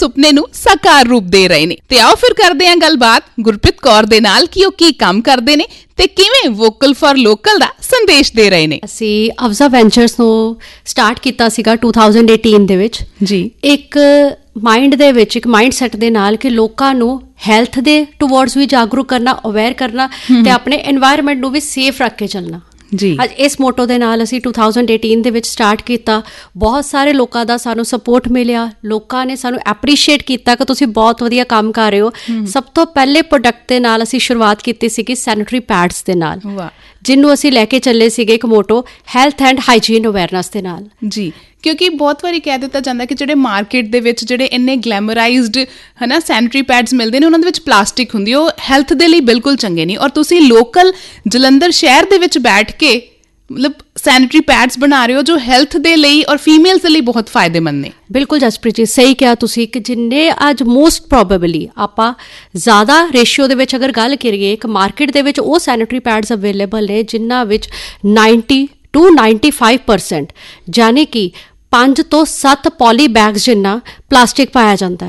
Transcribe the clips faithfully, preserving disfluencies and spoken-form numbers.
ਸੁਪਨੇ ਨੂੰ ਸਾਕਾਰ ਰੂਪ ਦੇ ਰਹੇ ਨੇ। ਤੇ ਆਓ ਫਿਰ ਕਰਦੇ ਹਾਂ ਗੱਲਬਾਤ ਗੁਰਪ੍ਰੀਤ ਕੌਰ ਦੇ ਨਾਲ ਕਿ ਉਹ ਕੀ ਕੰਮ ਕਰਦੇ ਨੇ ਤੇ ਕਿਵੇਂ ਵੋਕਲ ਫॉर ਲੋਕਲ ਦਾ ਸੰਦੇਸ਼ ਦੇ ਰਹੇ ਨੇ। ਅਸੀਂ ਅਵਜ਼ਾ ਵੈਂਚਰਸ ਨੂੰ ਸਟਾਰਟ ਕੀਤਾ ਸੀਗਾ ਦੋ ਹਜ਼ਾਰ ਅਠਾਰਾਂ ਦੇ ਵਿੱਚ ਜੀ, ਇੱਕ ਮਾਈਂਡ ਦੇ ਵਿੱਚ ਇੱਕ ਮਾਈਂਡ ਸੈਟ ਦੇ ਨਾਲ ਕਿ ਲੋਕਾਂ ਨੂੰ ਹੈਲਥ ਦੇ ਟੂਵਰਡਸ ਵੀ ਜਾਗਰੂਕ ਕਰਨਾ, ਅਵੇਅਰ ਕਰਨਾ ਤੇ ਆਪਣੇ এনवायरमेंट ਨੂੰ ਵੀ ਸੇਫ ਰੱਖ ਕੇ ਚੱਲਣਾ ਜੀ। ਅੱਜ ਇਸ ਮੋਟੋ ਦੇ ਨਾਲ ਅਸੀਂ ਦੋ ਹਜ਼ਾਰ ਅਠਾਰਾਂ ਦੇ ਵਿੱਚ ਸਟਾਰਟ ਕੀਤਾ। ਬਹੁਤ ਸਾਰੇ ਲੋਕਾਂ ਦਾ ਸਾਨੂੰ ਸਪੋਰਟ ਮਿਲਿਆ, ਲੋਕਾਂ ਨੇ ਸਾਨੂੰ ਐਪਰੀਸ਼ੀਏਟ ਕੀਤਾ ਕਿ ਤੁਸੀਂ ਬਹੁਤ ਵਧੀਆ ਕੰਮ ਕਰ ਰਹੇ ਹੋ। ਸਭ ਤੋਂ ਪਹਿਲੇ ਪ੍ਰੋਡਕਟ ਦੇ ਨਾਲ ਅਸੀਂ ਸ਼ੁਰੂਆਤ ਕੀਤੀ ਸੀਗੀ ਸੈਨੀਟਰੀ ਪੈਡਸ ਦੇ ਨਾਲ, ਜਿਹਨੂੰ ਅਸੀਂ ਲੈ ਕੇ ਚੱਲੇ ਸੀਗੇ ਇੱਕ motto health and hygiene awareness ਦੇ ਨਾਲ ਜੀ। ਕਿਉਂਕਿ ਬਹੁਤ ਵਾਰੀ ਕਹਿ ਦਿੱਤਾ ਜਾਂਦਾ ਕਿ ਜਿਹੜੇ ਮਾਰਕੀਟ ਦੇ ਵਿੱਚ ਜਿਹੜੇ ਇੰਨੇ ਗਲੈਮਰਾਈਜ਼ਡ ਹੈ ਨਾ ਸੈਨੀਟਰੀ ਪੈਡਸ ਮਿਲਦੇ ਨੇ, ਉਹਨਾਂ ਦੇ ਵਿੱਚ ਪਲਾਸਟਿਕ ਹੁੰਦੀ, ਉਹ ਹੈਲਥ ਦੇ ਲਈ ਬਿਲਕੁਲ ਚੰਗੇ ਨਹੀਂ। ਔਰ ਤੁਸੀਂ ਲੋਕਲ ਜਲੰਧਰ ਸ਼ਹਿਰ ਦੇ ਵਿੱਚ ਬੈਠ ਕੇ ਮਤਲਬ ਸੈਨੀਟਰੀ ਪੈਡਸ ਬਣਾ ਰਹੇ ਹੋ ਜੋ ਹੈਲਥ ਦੇ ਲਈ ਔਰ ਫੀਮੇਲਸ ਦੇ ਲਈ ਬਹੁਤ ਫਾਇਦੇਮੰਦ ਨੇ। ਬਿਲਕੁਲ ਜਸਪ੍ਰੀਤ ਜੀ, ਸਹੀ ਕਿਹਾ ਤੁਸੀਂ ਕਿ ਜਿੰਨੇ ਅੱਜ ਮੋਸਟ ਪ੍ਰੋਬੇਬਲੀ ਆਪਾਂ ਜ਼ਿਆਦਾ ਰੇਸ਼ੀਓ ਦੇ ਵਿੱਚ ਅਗਰ ਗੱਲ ਕਰੀਏ, ਇੱਕ ਮਾਰਕੀਟ ਦੇ ਵਿੱਚ ਉਹ ਸੈਨੀਟਰੀ ਪੈਡਸ ਅਵੇਲੇਬਲ ਨੇ ਜਿਨ੍ਹਾਂ ਵਿੱਚ ninety two ninety five percent ਯਾਨੀ ਕਿ ਪੰਜ ਤੋਂ ਸੱਤ ਪੋਲੀ ਬੈਗਸ ਜਿੰਨਾ ਪਲਾਸਟਿਕ ਪਾਇਆ ਜਾਂਦਾ ਹੈ।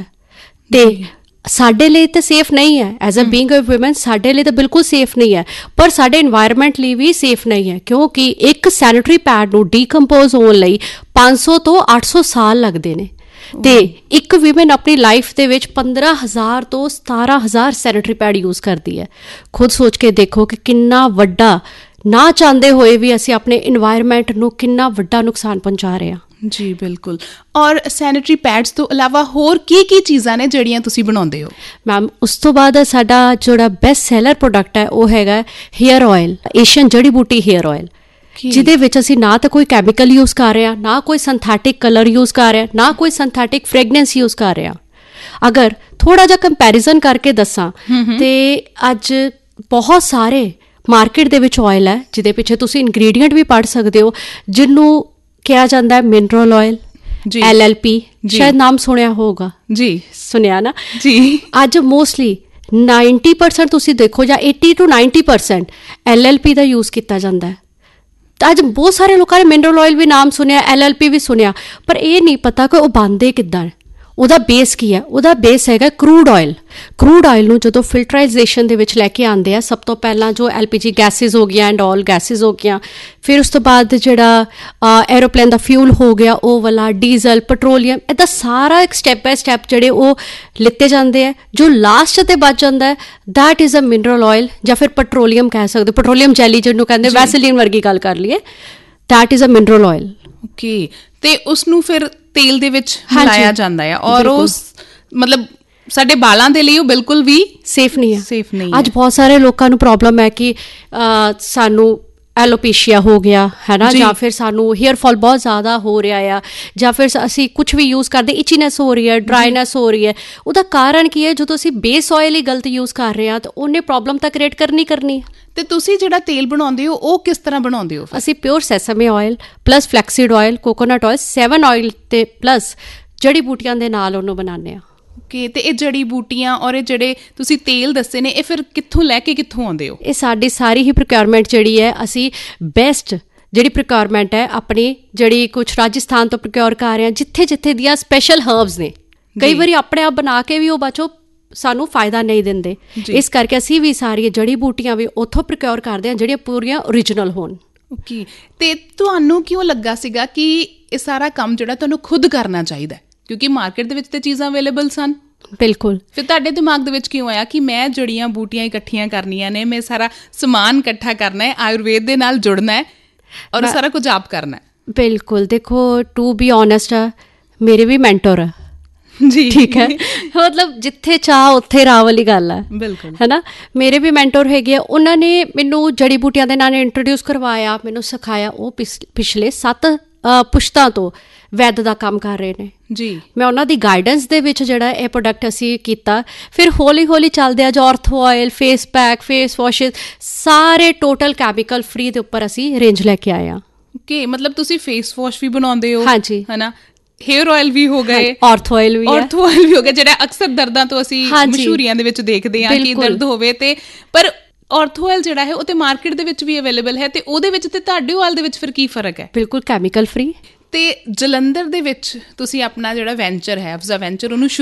ਤੇ ਸਾਡੇ ਲਈ ਤਾਂ ਸੇਫ ਨਹੀਂ ਹੈ, as a being a woman ਸਾਡੇ ਲਈ ਤਾਂ ਬਿਲਕੁਲ ਸੇਫ ਨਹੀਂ ਹੈ, ਪਰ ਸਾਡੇ এনवायरमेंट ਲਈ ਵੀ ਸੇਫ ਨਹੀਂ ਹੈ, ਕਿਉਂਕਿ ਇੱਕ ਸੈਨੀਟਰੀ ਪੈਡ ਨੂੰ ਡੀਕੰਪੋਜ਼ ਹੋਣ ਲਈ ਪੰਜ ਸੌ ਤੋਂ ਅੱਠ ਸੌ ਸਾਲ ਲੱਗਦੇ ਨੇ। ਤੇ ਇੱਕ ਵੀਮਨ ਆਪਣੀ ਲਾਈਫ ਦੇ ਵਿੱਚ ਪੰਦਰਾਂ ਹਜ਼ਾਰ ਤੋਂ ਸਤਾਰਾਂ ਹਜ਼ਾਰ ਸੈਨੀਟਰੀ ਪੈਡ ਯੂਜ਼ ਕਰਦੀ ਹੈ। ਖੁਦ ਸੋਚ ਕੇ ਦੇਖੋ ਕਿ ਕਿੰਨਾ ਵੱਡਾ, ਨਾ ਚਾਹੁੰਦੇ ਹੋਏ ਵੀ ਅਸੀਂ ਆਪਣੇ এনवायरमेंट ਨੂੰ ਕਿੰਨਾ ਵੱਡਾ ਨੁਕਸਾਨ ਪਹੁੰਚਾ ਰਹੇ ਹਾਂ ਜੀ। ਬਿਲਕੁਲ। ਔਰ ਸੈਨੀਟਰੀ ਪੈਡਸ ਤੋਂ ਇਲਾਵਾ ਹੋਰ ਕੀ ਕੀ ਚੀਜ਼ਾਂ ਨੇ ਜਿਹੜੀਆਂ ਤੁਸੀਂ ਬਣਾਉਂਦੇ ਹੋ ਮੈਮ? ਉਸ ਤੋਂ ਬਾਅਦ ਸਾਡਾ ਜਿਹੜਾ ਬੈਸਟ ਸੈਲਰ ਪ੍ਰੋਡਕਟ ਹੈ ਉਹ ਹੈਗਾ ਹੇਅਰ ਆਇਲ, ਏਸ਼ੀਅਨ ਜੜੀ ਬੂਟੀ ਹੇਅਰ ਆਇਲ, ਜਿਹਦੇ ਵਿੱਚ ਅਸੀਂ ਨਾ ਤਾਂ ਕੋਈ ਕੈਮੀਕਲ ਯੂਜ਼ ਕਰ ਰਹੇ ਹਾਂ, ਨਾ ਕੋਈ ਸਿੰਥੈਟਿਕ ਕਲਰ ਯੂਜ਼ ਕਰ ਰਹੇ ਹਾਂ, ਨਾ ਕੋਈ ਸਿੰਥੈਟਿਕ ਫ੍ਰੈਗਨੈਂਸ ਯੂਜ਼ ਕਰ ਰਹੇ ਹਾਂ। ਅਗਰ ਥੋੜਾ ਜਿਹਾ ਕੰਪੈਰੀਜ਼ਨ ਕਰਕੇ ਦੱਸਾਂ ਤੇ ਅੱਜ ਬਹੁਤ ਸਾਰੇ ਮਾਰਕੀਟ ਦੇ ਵਿੱਚ ਆਇਲ ਹੈ ਜਿਹਦੇ ਪਿੱਛੇ ਤੁਸੀਂ ਇੰਗਰੀਡੀਐਂਟ ਵੀ ਪੜ੍ਹ ਸਕਦੇ ਹੋ, ਜਿਹਨੂੰ ਕਿਹਾ ਜਾਂਦਾ ਹੈ mineral oil, L L P, ਸ਼ਾਇਦ ਨਾਮ ਸੁਣਿਆ ਹੋਊਗਾ ਜੀ, ਸੁਣਿਆ ਨਾ ਜੀ। ਅੱਜ ਮੋਸਟਲੀ ਨਾਈਨਟੀ ਪਰਸੈਂਟ ਤੁਸੀਂ ਦੇਖੋ ਜਾਂ eighty two ninety percent L L P ਦਾ ਯੂਜ਼ ਕੀਤਾ ਜਾਂਦਾ ਹੈ। ਤਾਂ ਅੱਜ ਬਹੁਤ ਸਾਰੇ ਲੋਕਾਂ ਨੇ ਮਿਨਰਲ ਆਇਲ ਵੀ ਨਾਮ ਸੁਣਿਆ, ਐਲ ਐਲ ਪੀ ਵੀ ਸੁਣਿਆ, ਪਰ ਇਹ ਨਹੀਂ ਪਤਾ ਕਿ ਉਹ ਬਣਦੇ ਕਿੱਦਾਂ ਹੈ, ਉਹਦਾ ਬੇਸ ਕੀ ਹੈ। ਉਹਦਾ ਬੇਸ ਹੈਗਾ ਕਰੂਡ ਆਇਲ। ਕਰੂਡ ਆਇਲ ਨੂੰ ਜਦੋਂ ਫਿਲਟਰਾਈਜੇਸ਼ਨ ਦੇ ਵਿੱਚ ਲੈ ਕੇ ਆਉਂਦੇ ਆ, ਸਭ ਤੋਂ ਪਹਿਲਾਂ ਜੋ ਐਲ ਪੀ ਜੀ ਗੈਸਿਸ ਹੋ ਗਈਆਂ ਐਂਡ ਆਲ ਗੈਸਿਸ ਹੋ ਗਈਆਂ, ਫਿਰ ਉਸ ਤੋਂ ਬਾਅਦ ਜਿਹੜਾ ਐਰੋਪਲੇਨ ਦਾ ਫਿਊਲ ਹੋ ਗਿਆ ਉਹ ਵਾਲਾ, ਡੀਜ਼ਲ, ਪੈਟਰੋਲੀਅਮ, ਇੱਦਾਂ ਸਾਰਾ ਇੱਕ ਸਟੈਪ ਬਾਏ ਸਟੈਪ ਜਿਹੜੇ ਉਹ ਲਿੱਤੇ ਜਾਂਦੇ ਆ। ਜੋ ਲਾਸਟ 'ਤੇ ਬਚ ਜਾਂਦਾ ਹੈ that is a mineral oil ਜਾਂ ਫਿਰ ਪੈਟਰੋਲੀਅਮ ਕਹਿ ਸਕਦੇ, ਪੈਟਰੋਲੀਅਮ ਜੈਲੀ ਜਿਹਨੂੰ ਕਹਿੰਦੇ, ਵੈਸਲੀਨ ਵਰਗੀ ਗੱਲ ਕਰ ਲਈਏ, that is a mineral oil. Okay. ਤੇ ਉਸਨੂੰ ਫਿਰ ਤੇਲ ਦੇ ਵਿੱਚ ਮਿਲਾਇਆ ਜਾਂਦਾ ਹੈ ਔਰ ਉਹ ਮਤਲਬ ਸਾਡੇ ਬਾਲਾਂ ਦੇ ਲਈ ਉਹ ਬਿਲਕੁਲ ਵੀ ਸੇਫ ਨਹੀਂ ਹੈ। ਸੇਫ ਨਹੀਂ। ਅੱਜ ਬਹੁਤ ਸਾਰੇ ਲੋਕਾਂ ਨੂੰ ਪ੍ਰੋਬਲਮ ਹੈ ਕਿ ਸਾਨੂੰ ਐਲੋਪੇਸ਼ੀਆ ਹੋ ਗਿਆ ਹੈ ਨਾ, ਜਾਂ ਫਿਰ ਸਾਨੂੰ ਹੇਅਰ ਫਾਲ ਬਹੁਤ ਜ਼ਿਆਦਾ ਹੋ ਰਿਹਾ ਆ, ਜਾਂ ਫਿਰ ਅਸੀਂ ਕੁਛ ਵੀ ਯੂਜ਼ ਕਰਦੇ ਇਚੀਨੈਸ ਹੋ ਰਹੀ ਹੈ, ਡਰਾਈਨੈਸ ਹੋ ਰਹੀ ਹੈ। ਉਹਦਾ ਕਾਰਨ ਕੀ ਹੈ? ਜਦੋਂ ਅਸੀਂ ਬੇਸ ਆਇਲ ਹੀ ਗਲਤ ਯੂਜ਼ ਕਰ ਰਹੇ ਹਾਂ ਤਾਂ ਉਹਨੇ ਪ੍ਰੋਬਲਮ ਤਾਂ ਕ੍ਰੀਏਟ ਕਰਨੀ ਕਰਨੀ ਹੈ। ਤੇ ਤੁਸੀਂ ਜਿਹੜਾ ਤੇਲ ਬਣਾਉਂਦੇ ਹੋ ਉਹ ਕਿਸ ਤਰ੍ਹਾਂ ਬਣਾਉਂਦੇ ਹੋ? ਅਸੀਂ pure ਸੈਸਮੇ oil plus flaxseed oil, coconut oil, seven oil ਤੇ ਪਲੱਸ ਜੜੀ ਬੂਟੀਆਂ ਦੇ ਨਾਲ ਉਹਨੂੰ ਬਣਾਉਂਦੇ ਹਾਂ। ਓਕੇ। ਤੇ ਇਹ ਜੜੀ ਬੂਟੀਆਂ ਔਰ ਇਹ ਜਿਹੜੇ ਤੁਸੀਂ ਤੇਲ ਦੱਸੇ ਨੇ, ਇਹ ਫਿਰ ਕਿੱਥੋਂ ਲੈ ਕੇ ਕਿੱਥੋਂ ਆਉਂਦੇ ਹੋ? ਇਹ ਸਾਡੀ ਸਾਰੀ ਹੀ ਪ੍ਰੋਕਿਉਰਮੈਂਟ ਜਿਹੜੀ ਹੈ, ਅਸੀਂ ਬੈਸਟ ਜਿਹੜੀ ਪ੍ਰੋਕਿਉਰਮੈਂਟ ਹੈ ਆਪਣੀ ਜਿਹੜੀ ਕੁਛ ਰਾਜਸਥਾਨ ਤੋਂ ਪ੍ਰੋਕਿਉਰ ਕਰ ਰਹੇ ਹਾਂ, ਜਿੱਥੇ ਜਿੱਥੇ ਦੀਆਂ ਸਪੈਸ਼ਲ ਹਰਬਸ ਨੇ। ਕਈ ਵਾਰੀ ਆਪਣੇ ਆਪ ਬਣਾ ਕੇ ਵੀ ਉਹ ਬਚੋ ਸਾਨੂੰ ਫਾਇਦਾ ਨਹੀਂ ਦਿੰਦੇ, ਇਸ ਕਰਕੇ ਅਸੀਂ ਵੀ ਸਾਰੀਆਂ ਜੜੀ ਬੂਟੀਆਂ ਵੀ ਉੱਥੋਂ ਪ੍ਰੋਕਿਉਰ ਕਰਦੇ ਹਾਂ ਜਿਹੜੀਆਂ ਪੂਰੀਆਂ ਓਰੀਜਨਲ ਹੋਣ। ਓਕੇ। ਤੇ ਤੁਹਾਨੂੰ ਕਿਉਂ ਲੱਗਾ ਸੀਗਾ ਕਿ ਇਹ ਸਾਰਾ ਕੰਮ ਜਿਹੜਾ ਤੁਹਾਨੂੰ ਖੁਦ ਕਰਨਾ ਚਾਹੀਦਾ? ਕਿਉਂਕਿ ਮਾਰਕੀਟ ਦੇ ਵਿੱਚ ਤਾਂ ਚੀਜ਼ਾਂ ਅਵੇਲੇਬਲ ਸਨ। ਬਿਲਕੁਲ। ਫਿਰ ਤੁਹਾਡੇ ਦਿਮਾਗ ਦੇ ਵਿੱਚ ਕਿਉਂ ਆਇਆ ਕਿ ਮੈਂ ਜੜੀਆਂ ਬੂਟੀਆਂ ਇਕੱਠੀਆਂ ਕਰਨੀਆਂ ਨੇ, ਮੈਂ ਸਾਰਾ ਸਮਾਨ ਇਕੱਠਾ ਕਰਨਾ ਹੈ, ਆਯੁਰਵੇਦ ਦੇ ਨਾਲ ਜੁੜਨਾ ਹੈ ਔਰ ਸਾਰਾ ਕੁਝ ਆਪ ਕਰਨਾ ਹੈ? ਬਿਲਕੁਲ। ਦੇਖੋ, ਟੂ ਬੀ ਓਨੈਸਟ, ਮੇਰੇ ਵੀ ਮੈਂਟਰ ਆ ਜੀ, ਠੀਕ ਹੈ, ਮਤਲਬ ਜਿੱਥੇ ਚਾਹ ਉੱਥੇ ਰਾਹ ਵਾਲੀ ਗੱਲ ਹੈ। ਬਿਲਕੁਲ, ਹੈ ਨਾ। ਮੇਰੇ ਵੀ ਮੈਂਟਰ ਹੈਗੇ ਆ, ਉਹਨਾਂ ਨੇ ਮੈਨੂੰ ਜੜੀ ਬੂਟੀਆਂ ਦੇ ਨਾਲ ਇੰਟਰੋਡਿਊਸ ਕਰਵਾਇਆ, ਮੈਨੂੰ ਸਿਖਾਇਆ। ਉਹ ਪਿਛਲੇ ਸੱਤ ਪੁਸ਼ਤਾਂ ਤੋਂ ਵੈਦ ਦਾ ਕੰਮ ਕਰ ਰਹੇ ਨੇ ਜੀ। ਮੈਂ ਉਹਨਾਂ ਦੀ ਗਾਈਡੈਂਸ ਦੇ ਵਿੱਚ ਜਿਹੜਾ ਇਹ ਪ੍ਰੋਡਕਟ ਅਸੀਂ ਕੀਤਾ। ਫਿਰ ਹੌਲੀ ਹੌਲੀ ਚੱਲਦੇ ਆ ਜੋ ਆਰਥੋ ਆਇਲ, ਫੇਸ ਪੈਕ, ਫੇਸ ਵਾਸ਼ਿਸ, ਸਾਰੇ ਟੋਟਲ ਕੈਮੀਕਲ ਫ੍ਰੀ ਦੇ ਉੱਪਰ ਅਸੀਂ ਰੇਂਜ ਲੈ ਕੇ ਆਏ ਹਾਂ। ਓਕੇ। ਮਤਲਬ ਤੁਸੀਂ ਫੇਸ ਵਾਸ਼ ਵੀ ਬਣਾਉਂਦੇ ਹੋ? ਹਾਂਜੀ, ਹੈ ਨਾ। ਹੇਅਰ ਆਇਲ ਵੀ ਹੋ ਗਏ, ਆਰਥੋ ਆਇਲ ਵੀ ਆਰਥੋ ਆਇਲ ਵੀ ਹੋ ਗਿਆ, ਜਿਹੜਾ ਅਕਸਰ ਦਰਦਾਂ ਤੋਂ ਅਸੀਂ ਮਸ਼ਹੂਰੀਆਂ ਦੇ ਵਿੱਚ ਦੇਖਦੇ ਹਾਂ ਕਿ ਦਰਦ ਹੋਵੇ ਤੇ, ਪਰ ਆਰਥੋ ਆਇਲ ਜਿਹੜਾ ਹੈ ਉਹ ਤੇ ਮਾਰਕੀਟ ਦੇ ਵਿੱਚ ਵੀ ਅਵੇਲੇਬਲ ਹੈ, ਤੇ ਉਹਦੇ ਵਿੱਚ ਤੇ ਤੁਹਾਡੇ ਆਇਲ ਦੇ ਵਿੱਚ ਫਿਰ ਕੀ ਫਰਕ ਹੈ? ਬਿਲਕੁਲ ਕੈਮੀਕਲ ਫ੍ਰੀ। ਤੇ ਜਲੰਧਰ ਦੇ ਵਿੱਚ ਤੁਸੀਂ ਆਪਣਾ ਜਿਹੜਾ ਵੈਂਚਰ ਹੈ, ਅਵਜ਼ਾ ਵੈਂਚਰ, ਉਹਨੂੰ